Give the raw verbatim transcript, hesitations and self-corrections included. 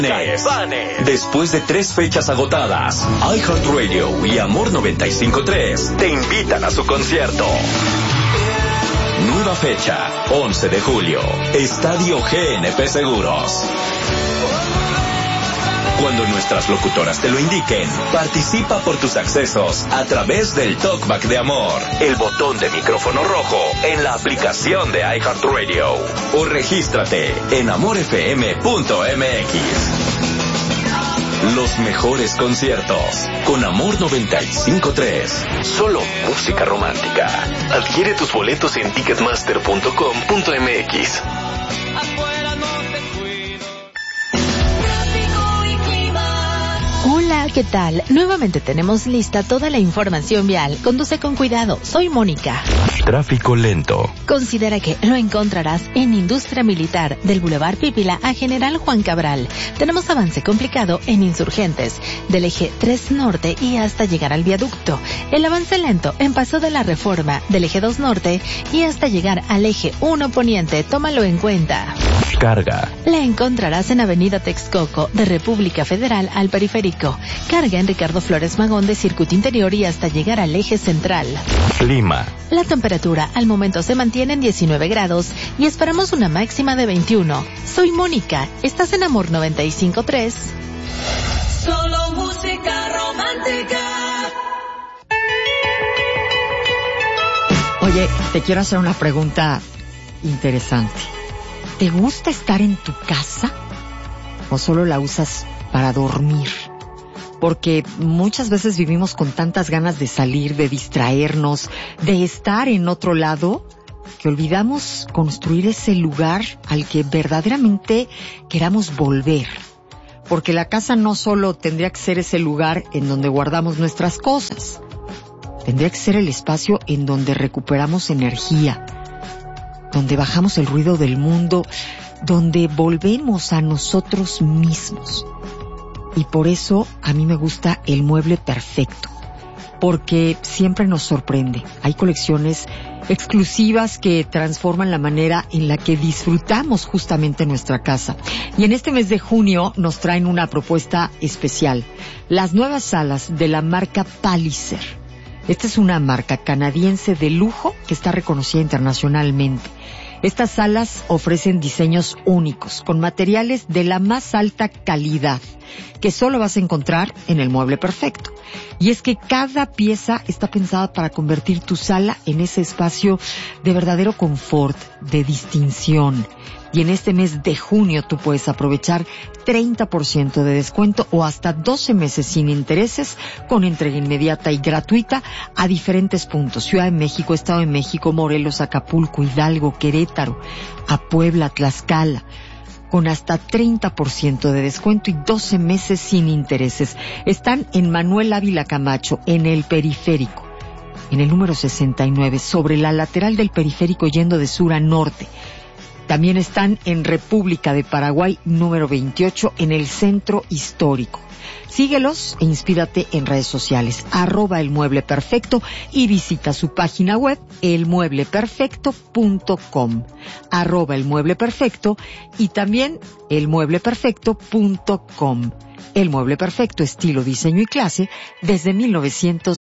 Caifanes. Después de tres fechas agotadas, iHeartRadio y Amor noventa y cinco punto tres te invitan a su concierto. Nueva fecha, once de julio, Estadio G N P Seguros. Cuando nuestras locutoras te lo indiquen, participa por tus accesos a través del Talkback de Amor, el botón de micrófono rojo en la aplicación de iHeartRadio, o regístrate en amor f m punto m x. Los mejores conciertos con Amor noventa y cinco punto tres. Solo música romántica. Adquiere tus boletos en ticketmaster punto com punto m x. Hola, ¿qué tal? Nuevamente tenemos lista toda la información vial. Conduce con cuidado. Soy Mónica. Tráfico lento. Considera que lo encontrarás en Industria Militar, del Boulevard Pípila a General Juan Cabral. Tenemos avance complicado en Insurgentes, del eje tres Norte y hasta llegar al viaducto. El avance lento en Paso de la Reforma, del eje dos Norte y hasta llegar al eje uno Poniente. Tómalo en cuenta. Carga. La encontrarás en Avenida Texcoco, de República Federal al Periférico. Carga en Ricardo Flores Magón, de Circuito Interior y hasta llegar al eje central. Clima. La temperatura al momento se mantiene en diecinueve grados y esperamos una máxima de veintiuno. Soy Mónica. Estás en Amor noventa y cinco punto tres. Solo música romántica. Oye, te quiero hacer una pregunta interesante. ¿Te gusta estar en tu casa o solo la usas para dormir? Porque muchas veces vivimos con tantas ganas de salir, de distraernos, de estar en otro lado, que olvidamos construir ese lugar al que verdaderamente queramos volver. Porque la casa no solo tendría que ser ese lugar en donde guardamos nuestras cosas, tendría que ser el espacio en donde recuperamos energía, donde bajamos el ruido del mundo, donde volvemos a nosotros mismos. Y por eso a mí me gusta el mueble perfecto, porque siempre nos sorprende. Hay colecciones exclusivas que transforman la manera en la que disfrutamos justamente nuestra casa. Y en este mes de junio nos traen una propuesta especial. Las nuevas salas de la marca Palliser. Esta es una marca canadiense de lujo que está reconocida internacionalmente. Estas salas ofrecen diseños únicos, con materiales de la más alta calidad, que solo vas a encontrar en el mueble perfecto. Y es que cada pieza está pensada para convertir tu sala en ese espacio de verdadero confort, de distinción. Y en este mes de junio tú puedes aprovechar treinta por ciento de descuento o hasta doce meses sin intereses con entrega inmediata y gratuita a diferentes puntos. Ciudad de México, Estado de México, Morelos, Acapulco, Hidalgo, Querétaro, a Puebla, Tlaxcala, con hasta treinta por ciento de descuento y doce meses sin intereses. Están en Manuel Ávila Camacho, en el Periférico, en el número sesenta y nueve, sobre la lateral del Periférico yendo de sur a norte. También están en República de Paraguay, número veintiocho, en el Centro Histórico. Síguelos e inspírate en redes sociales, arroba El Mueble Perfecto, y visita su página web, el mueble perfecto punto com, arroba El Mueble Perfecto, y también el mueble perfecto punto com. El Mueble Perfecto, estilo, diseño y clase, desde mil novecientos